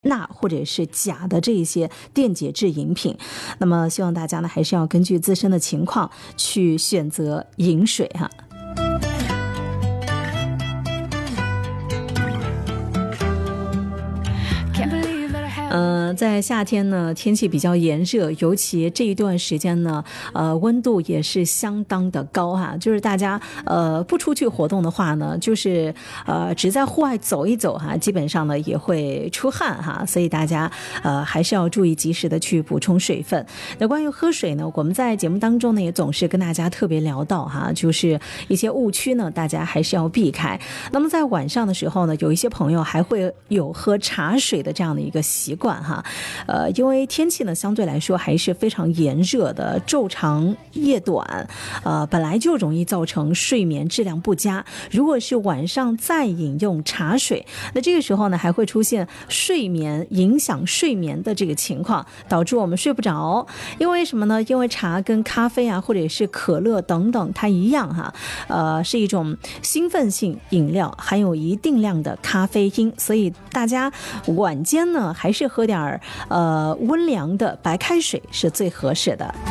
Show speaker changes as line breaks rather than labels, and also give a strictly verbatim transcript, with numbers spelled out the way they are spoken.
钠或者是钾的这一些电解质饮品。那么希望大家呢还是要根据自身的情况去选择饮水哈。呃，在夏天呢，天气比较炎热，尤其这一段时间呢，呃，温度也是相当的高哈。就是大家呃不出去活动的话呢，就是呃只在户外走一走哈，基本上呢也会出汗哈。所以大家呃还是要注意及时的去补充水分。那关于喝水呢，我们在节目当中呢也总是跟大家特别聊到哈，就是一些误区呢，大家还是要避开。那么在晚上的时候呢，有一些朋友还会有喝茶水的这样的一个习惯。哈，呃，因为天气呢相对来说还是非常炎热的，昼长夜短，呃，本来就容易造成睡眠质量不佳。如果是晚上再饮用茶水，那这个时候呢还会出现睡眠影响睡眠的这个情况，导致我们睡不着。因为什么呢？因为茶跟咖啡啊，或者是可乐等等，它一样哈，呃，是一种兴奋性饮料，含有一定量的咖啡因，所以大家晚间呢还是喝点呃温凉的白开水是最合适的。